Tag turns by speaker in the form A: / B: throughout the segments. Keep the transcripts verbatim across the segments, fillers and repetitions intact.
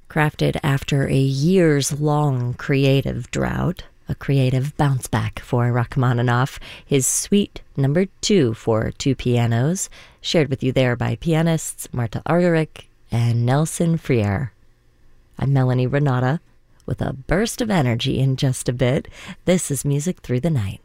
A: Crafted after a years-long creative drought, a creative bounce back for Rachmaninoff, his Suite Number Two for two pianos, shared with you there by pianists Marta Argerich and Nelson Freire. I'm Melanie Renata with a burst of energy in just a bit. This is Music Through the Night.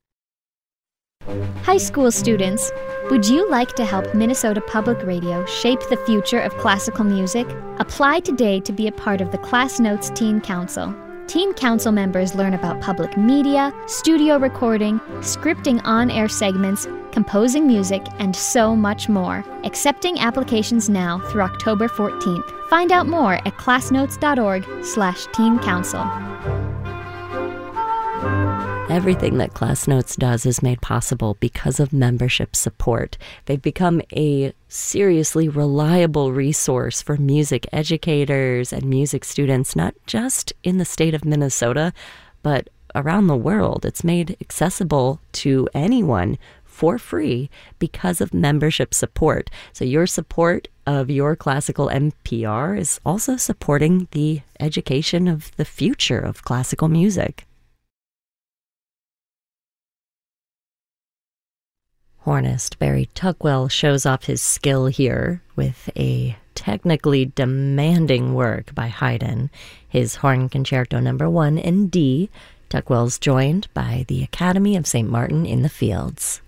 B: High school students, would you like to help Minnesota Public Radio shape the future of classical music? Apply today to be a part of the Class Notes Teen Council. Teen Council members learn about public media, studio recording, scripting on-air segments, composing music, and so much more. Accepting applications now through October fourteenth. Find out more at classnotes.org slash teen council.
A: Everything that Class Notes does is made possible because of membership support. They've become a seriously reliable resource for music educators and music students, not just in the state of Minnesota, but around the world. It's made accessible to anyone for free because of membership support. So your support of your classical N P R is also supporting the education of the future of classical music. Hornist Barry Tuckwell shows off his skill here with a technically demanding work by Haydn, his Horn Concerto Number One in D. Tuckwell's joined by the Academy of Saint Martin in the Fields.